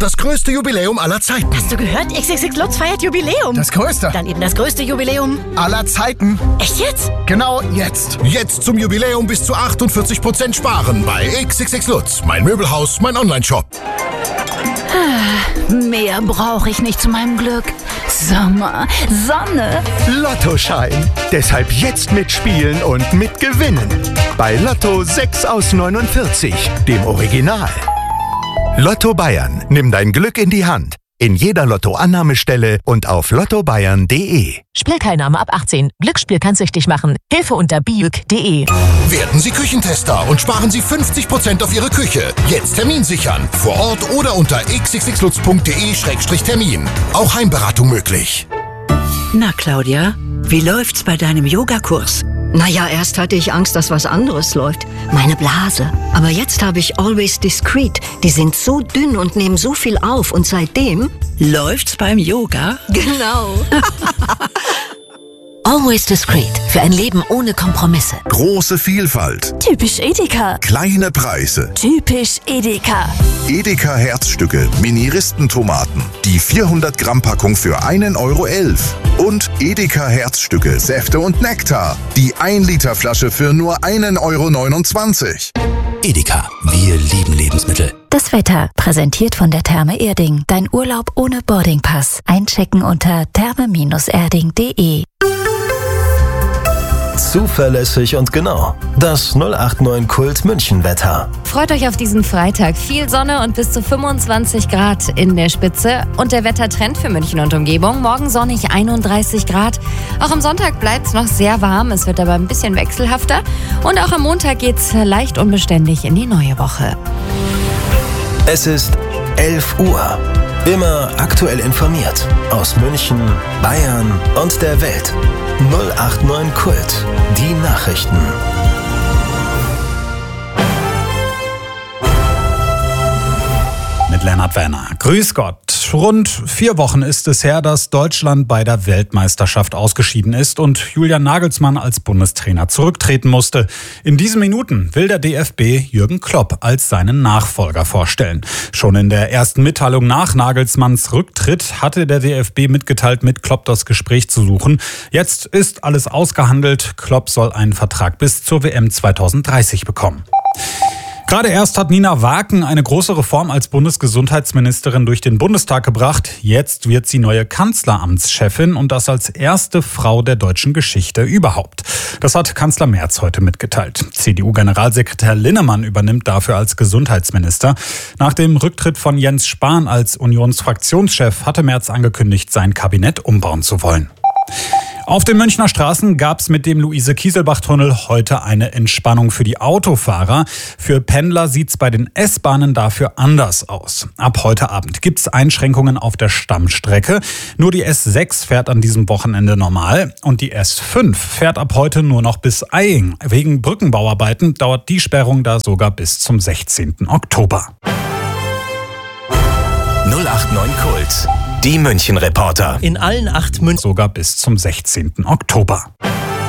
Das größte Jubiläum aller Zeiten. Hast du gehört? XXX Lutz feiert Jubiläum. Das größte. Dann eben das größte Jubiläum Aller Zeiten. Echt jetzt? Genau jetzt. Jetzt zum Jubiläum bis zu 48% sparen bei XXX Lutz. Mein Möbelhaus, mein Onlineshop. Mehr brauche ich nicht zu meinem Glück. Sommer, Sonne. Lottoschein. Deshalb jetzt mitspielen und mitgewinnen. Bei Lotto 6 aus 49, dem Original. Lotto Bayern. Nimm dein Glück in die Hand. In jeder Lottoannahmestelle und auf lottobayern.de. Spielteilnahme ab 18. Glücksspiel kann süchtig machen. Hilfe unter biuk.de. Werden Sie Küchentester und sparen Sie 50% auf Ihre Küche. Jetzt Termin sichern. Vor Ort oder unter xxxlutz.de/termin. Auch Heimberatung möglich. Na, Claudia, wie läuft's bei deinem Yogakurs? Naja, erst hatte ich Angst, dass was anderes läuft. Meine Blase. Aber jetzt habe ich Always Discreet. Die sind so dünn und nehmen so viel auf. Und seitdem... Läuft's beim Yoga? Genau. Always Discreet. Für ein Leben ohne Kompromisse. Große Vielfalt. Typisch Edeka. Kleine Preise. Typisch Edeka. Edeka Herzstücke, Mini-Ristentomaten. Die 400 Gramm Packung für 1,11 Euro. Und Edeka Herzstücke, Säfte und Nektar. Die 1 Liter Flasche für nur 1,29 Euro. Edeka, wir lieben Lebensmittel. Das Wetter, präsentiert von der Therme Erding. Dein Urlaub ohne Boardingpass. Einchecken unter therme-erding.de. Zuverlässig und genau. Das 089 Kult München Wetter. Freut euch auf diesen Freitag. Viel Sonne und bis zu 25 Grad in der Spitze. Und der Wettertrend für München und Umgebung. Morgen sonnig 31 Grad. Auch am Sonntag bleibt es noch sehr warm. Es wird aber ein bisschen wechselhafter. Und auch am Montag geht es leicht unbeständig in die neue Woche. Es ist 11 Uhr. Immer aktuell informiert. Aus München, Bayern und der Welt. 089 Kult. Die Nachrichten. Mit Lennart Werner. Grüß Gott. Rund 4 Wochen ist es her, dass Deutschland bei der Weltmeisterschaft ausgeschieden ist und Julian Nagelsmann als Bundestrainer zurücktreten musste. In diesen Minuten will der DFB Jürgen Klopp als seinen Nachfolger vorstellen. Schon in der ersten Mitteilung nach Nagelsmanns Rücktritt hatte der DFB mitgeteilt, mit Klopp das Gespräch zu suchen. Jetzt ist alles ausgehandelt. Klopp soll einen Vertrag bis zur WM 2030 bekommen. Gerade erst hat Nina Waken eine große Reform als Bundesgesundheitsministerin durch den Bundestag gebracht. Jetzt wird sie neue Kanzleramtschefin und das als erste Frau der deutschen Geschichte überhaupt. Das hat Kanzler Merz heute mitgeteilt. CDU-Generalsekretär Linnemann übernimmt dafür als Gesundheitsminister. Nach dem Rücktritt von Jens Spahn als Unionsfraktionschef hatte Merz angekündigt, sein Kabinett umbauen zu wollen. Auf den Münchner Straßen gab es mit dem Luise-Kieselbach-Tunnel heute eine Entspannung für die Autofahrer. Für Pendler sieht's bei den S-Bahnen dafür anders aus. Ab heute Abend gibt's Einschränkungen auf der Stammstrecke. Nur die S6 fährt an diesem Wochenende normal und die S5 fährt ab heute nur noch bis Eying. Wegen Brückenbauarbeiten dauert die Sperrung da sogar bis zum 16. Oktober. 089 Kult. Die München-Reporter. In allen 8 München sogar bis zum 16. Oktober.